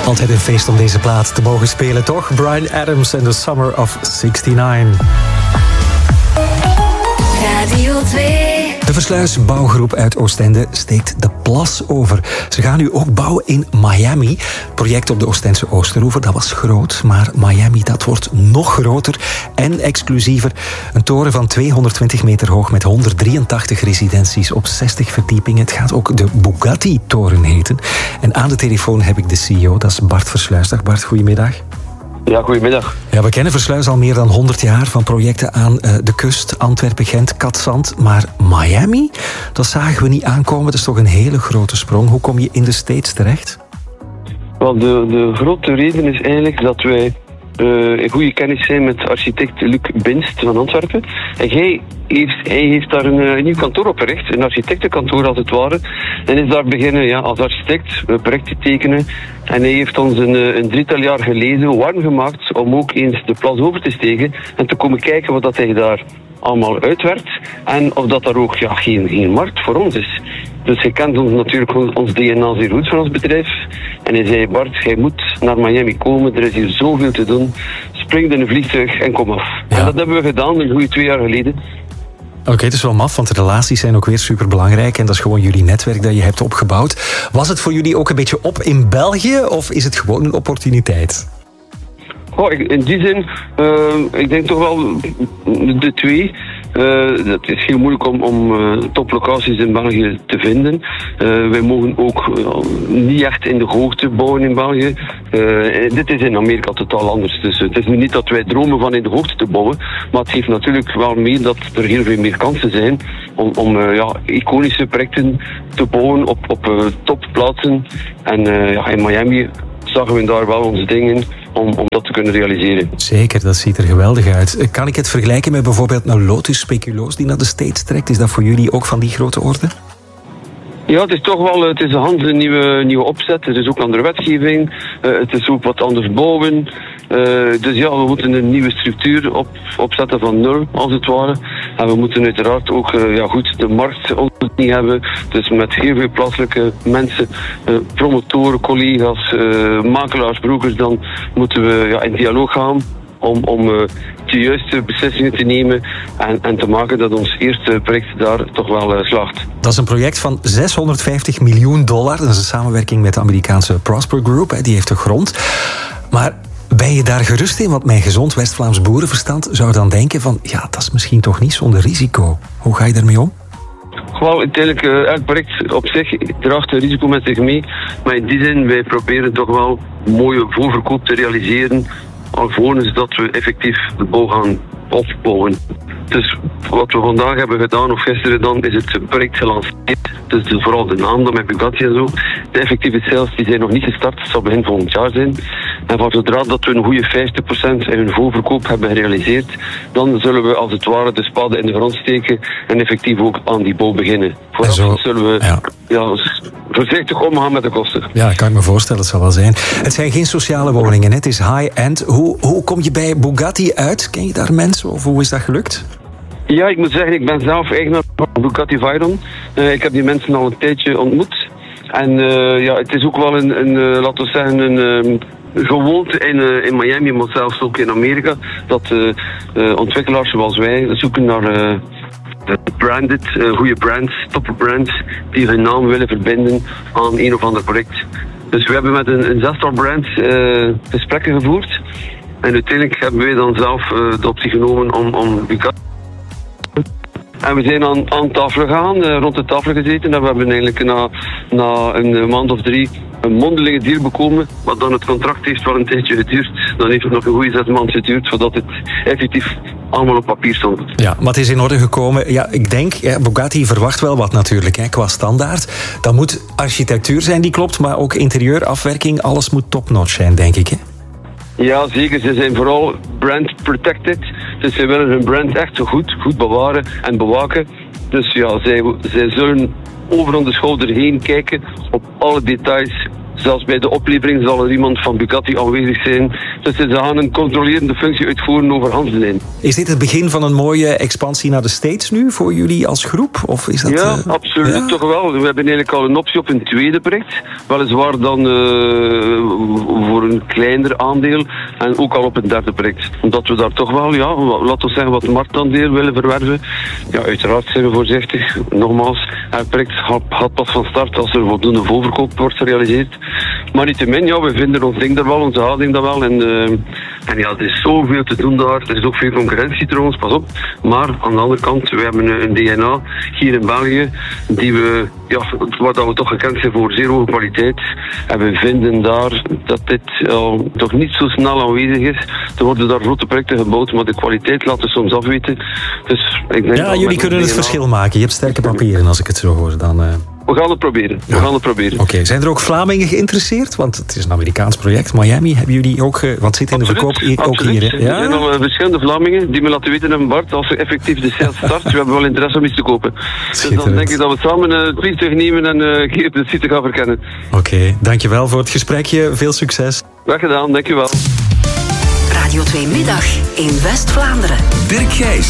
Altijd een feest om deze plaat te mogen spelen, toch? Bryan Adams en The Summer of '69. Radio 2. De Versluis bouwgroep uit Oostende steekt de plas over. Ze gaan nu ook bouwen in Miami. Het project op de Oostense Oosteroever, dat was groot. Maar Miami, dat wordt nog groter en exclusiever. Een toren van 220 meter hoog met 183 residenties op 60 verdiepingen. Het gaat ook de Bugatti-toren heten. En aan de telefoon heb ik de CEO, dat is Bart Versluis. Dag Bart, goedemiddag. Ja, goedemiddag. Ja, we kennen Versluis al meer dan 100 jaar van projecten aan de kust, Antwerpen, Gent, Katzand. Maar Miami, dat zagen we niet aankomen. Dat is toch een hele grote sprong. Hoe kom je in de States terecht? Wel, de grote reden is eigenlijk dat wij in goede kennis zijn met architect Luc Binst van Antwerpen. En hij heeft daar een nieuw kantoor opgericht, een architectenkantoor als het ware. En is daar beginnen als architect projecten tekenen. En hij heeft ons een drietal jaar geleden warm gemaakt om ook eens de plas over te steken en te komen kijken wat dat hij daar allemaal uitwerkt. En of dat daar ook geen markt voor ons is. Dus hij kent ons natuurlijk, ons DNA zeer goed van ons bedrijf. En hij zei, Bart, jij moet naar Miami komen, er is hier zoveel te doen. Spring in een vliegtuig en kom af. Ja. En dat hebben we gedaan, een goede 2 jaar geleden. Oké, het is wel maf, want de relaties zijn ook weer superbelangrijk. En dat is gewoon jullie netwerk dat je hebt opgebouwd. Was het voor jullie ook een beetje op in België, of is het gewoon een opportuniteit? In die zin, ik denk toch wel de twee. Het is heel moeilijk om toplocaties in België te vinden. Wij mogen ook niet echt in de hoogte bouwen in België. Dit is in Amerika totaal anders. Dus het is nu niet dat wij dromen van in de hoogte te bouwen. Maar het geeft natuurlijk wel mee dat er heel veel meer kansen zijn om iconische projecten te bouwen op topplaatsen. En in Miami zagen we daar wel onze dingen om dat te kunnen realiseren. Zeker, dat ziet er geweldig uit. Kan ik het vergelijken met bijvoorbeeld een Lotus Speculoos die naar de States trekt? Is dat voor jullie ook van die grote orde? Ja, het is toch wel een hand een nieuwe opzet. Het is ook andere wetgeving. Het is ook wat anders bouwen. Dus we moeten een nieuwe structuur opzetten van nul, als het ware. En we moeten uiteraard ook goed de markt ontmoeting hebben. Dus met heel veel plaatselijke mensen, promotoren, collega's, makelaars, brokers, dan moeten we in dialoog gaan om de juiste beslissingen te nemen en te maken dat ons eerste project daar toch wel slaagt. Dat is een project van $650 miljoen. Dat is een samenwerking met de Amerikaanse Prosper Group. Die heeft de grond. Maar ben je daar gerust in? Want mijn gezond West-Vlaams boerenverstand zou dan denken van dat is misschien toch niet zonder risico. Hoe ga je daarmee om? Gewoon, uiteindelijk, elk project op zich draagt een risico met zich mee. Maar in die zin, wij proberen toch wel mooie voorverkoop te realiseren, alvorens dat we effectief de bouw gaan opbouwen. Dus wat we vandaag hebben gedaan, of gisteren dan, is het project gelanceerd. Dus vooral de naam dan met Bugatti en zo. De effectieve sales die zijn nog niet gestart, het zal begin volgend jaar zijn. En van zodra dat we een goede 50% in hun voorverkoop hebben gerealiseerd, dan zullen we als het ware de spade in de grond steken en effectief ook aan die bouw beginnen. Vooraf zullen we voorzichtig omgaan met de kosten. Ja, dat kan ik me voorstellen, het zal wel zijn. Het zijn geen sociale woningen, het is high-end. Hoe kom je bij Bugatti uit? Ken je daar mensen of hoe is dat gelukt? Ja, ik moet zeggen, ik ben zelf eigenaar van Bugatti Veyron. Ik heb die mensen al een tijdje ontmoet. En het is ook wel laten we zeggen, een gewoonte in Miami, maar zelfs ook in Amerika, dat ontwikkelaars zoals wij zoeken naar branded, goede brands, topbrands, die hun naam willen verbinden aan een of ander project. Dus we hebben met een zestal brands gesprekken gevoerd. En uiteindelijk hebben wij dan zelf de optie genomen om Bugatti. En we zijn aan tafel gegaan, rond de tafel gezeten. En we hebben eigenlijk na een maand of 3 een mondelinge deal bekomen. Maar dan het contract heeft wel een tijdje geduurd. Dan heeft het nog een goede 6 maanden geduurd voordat het effectief allemaal op papier stond. Ja, maar het is in orde gekomen. Ja, ik denk, Bugatti verwacht wel wat natuurlijk, qua standaard. Dat moet architectuur zijn die klopt, maar ook interieur, afwerking, alles moet top-notch zijn, denk ik, hè? Ja, zeker. Ze zijn vooral brand protected. Dus ze willen hun brand echt zo goed bewaren en bewaken. Dus zij zullen over hun schouder heen kijken op alle details zelfs bij de oplevering zal er iemand van Bugatti aanwezig zijn. Dus ze gaan een controlerende functie uitvoeren over Hanslijn. Is dit het begin van een mooie expansie naar de States nu voor jullie als groep? Of is dat, ja, absoluut, ja? Toch wel. We hebben eigenlijk al een optie op een tweede project. Weliswaar dan voor een kleiner aandeel en ook al op een derde project. Omdat we daar toch wel, ja, laten we zeggen, wat marktaandeel willen verwerven. Ja, uiteraard zijn we voorzichtig. Nogmaals, het project gaat pas van start als er voldoende voorverkoop wordt gerealiseerd. Maar niettemin, ja, we vinden ons ding daar wel, onze houding daar wel. En ja, er is zoveel te doen daar. Er is ook veel concurrentie trouwens, pas op. Maar aan de andere kant, we hebben een DNA hier in België, die waar we toch gekend zijn voor zeer hoge kwaliteit. En we vinden daar dat dit toch niet zo snel aanwezig is. Er worden daar grote projecten gebouwd, maar de kwaliteit laat het soms afweten. Dus ik denk ja, jullie kunnen het verschil maken. Je hebt sterke papieren, als ik het zo hoor. Dan, We gaan het proberen. Oké, zijn er ook Vlamingen geïnteresseerd? Want het is een Amerikaans project. Miami hebben jullie ook, want het zit in de verkoop ook hier. Hè? Ja? Er zijn al verschillende Vlamingen die me laten weten hebben, Bart, als we effectief de sales start, we hebben wel interesse om iets te kopen. Dus dan denk ik dat we samen het vliegtuig nemen en hier de site gaan verkennen. Oké, dankjewel voor het gesprekje. Veel succes. Graag gedaan, dankjewel. Radio 2 Middag in West-Vlaanderen. Dirk Gijs.